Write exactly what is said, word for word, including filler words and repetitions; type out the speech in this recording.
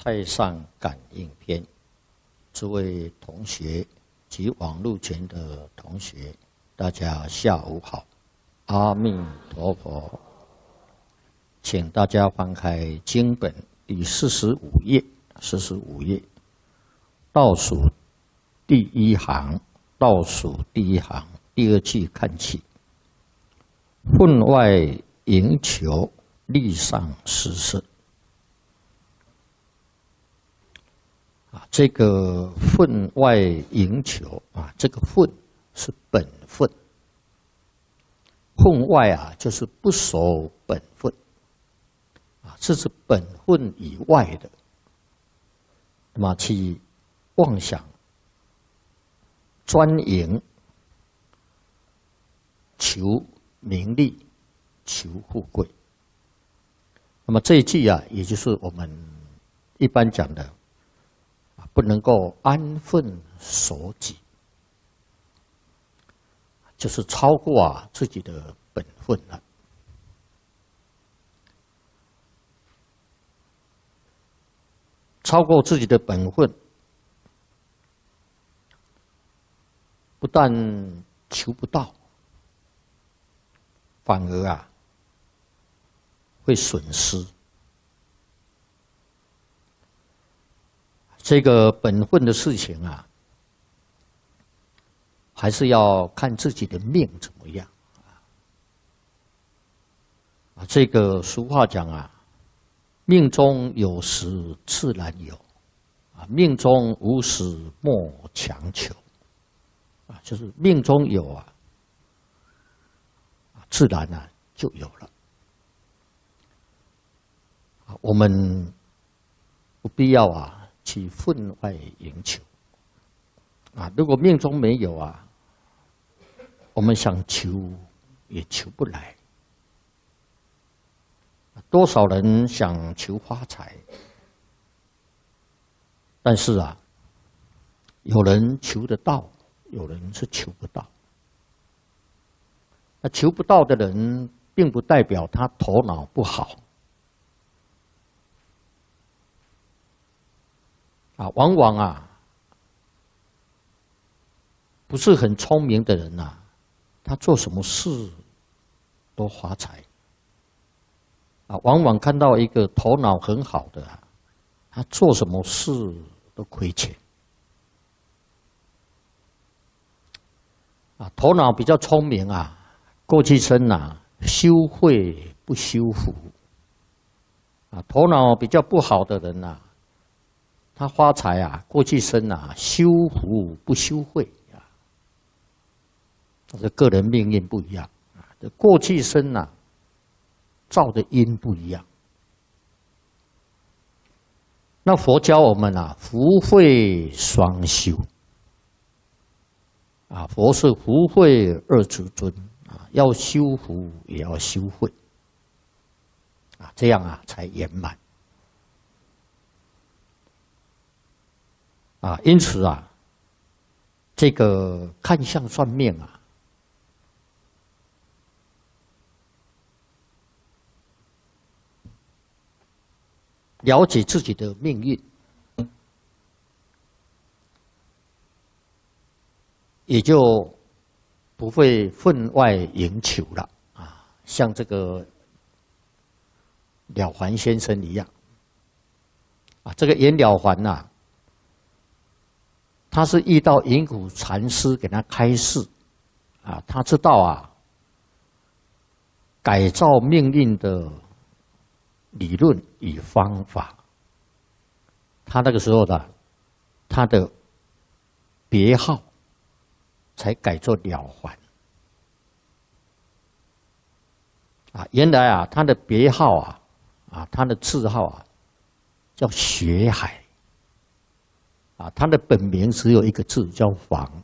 太上感应篇，诸位同学及网络前的同学，大家下午好，阿弥陀佛。请大家翻开经本第四十五页，四十五页倒数第一行，倒数第一行第二句看起，分外迎求，力上施设。啊，这个分外迎求啊，这个分是本分，分外啊就是不守本分，啊，这是本分以外的，那么去妄想、专营、求名利、求富贵。那么这一句啊，也就是我们一般讲的。不能够安分守己，就是超过啊自己的本分了。超过自己的本分，不但求不到，反而啊会损失。这个本分的事情啊，还是要看自己的命怎么样啊。这个俗话讲啊，命中有时自然有，啊，命中无时莫强求，啊，就是命中有啊，自然啊就有了。啊，我们不必要啊。去分外迎求啊！如果命中没有啊，我们想求也求不来。多少人想求发财，但是啊，有人求得到，有人是求不到。那求不到的人，并不代表他头脑不好。啊，往往啊，不是很聪明的人呐，他做什么事都发财。啊，往往看到一个头脑很好的啊，他做什么事都亏钱。啊，头脑比较聪明啊，过去生啊，修慧不修福。啊，头脑比较不好的人呐。他发财啊，过去生啊，修福不修慧啊，这个人命运不一样啊。这过去生啊，造的因不一样。那佛教我们啊，福慧双修啊，佛是福慧二至尊啊，要修福也要修慧啊，这样啊才圆满。啊，因此啊，这个看相算命啊，了解自己的命运，也就不会分外迎求了啊。像这个了凡先生一样啊，这个袁了凡呐。他是遇到云谷禅师给他开示，啊，他知道啊，改造命运的理论与方法。他那个时候的他的别号才改作了凡。啊，原来啊，他的别号啊，啊，他的字号啊，叫学海。啊，他的本名只有一个字，叫房。